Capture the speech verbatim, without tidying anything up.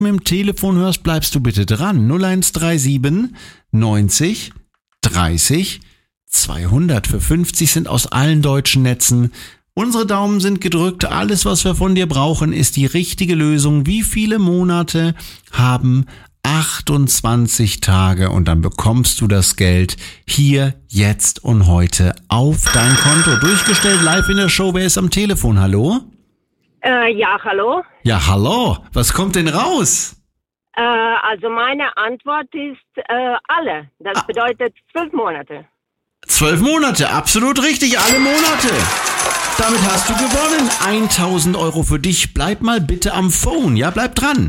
im Telefon hörst, bleibst du bitte dran. null eins drei sieben neunzig dreißig zweihundert für fünfzig sind aus allen deutschen Netzen. Unsere Daumen sind gedrückt. Alles, was wir von dir brauchen, ist die richtige Lösung. Wie viele Monate haben achtundzwanzig Tage und dann bekommst du das Geld hier, jetzt und heute auf dein Konto. Durchgestellt live in der Show. Wer ist am Telefon? Hallo? Äh, ja, hallo. Ja, hallo. Was kommt denn raus? Äh, also meine Antwort ist äh, alle. Das ah. bedeutet zwölf Monate. Zwölf Monate, absolut richtig, alle Monate. Damit hast du gewonnen. tausend Euro für dich. Bleib mal bitte am Phone, ja, bleib dran.